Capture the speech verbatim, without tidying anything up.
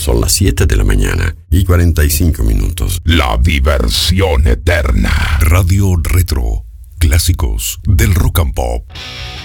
Son las siete de la mañana y cuarenta y cinco minutos. La diversión eterna. Radio Retro. Clásicos del rock and pop.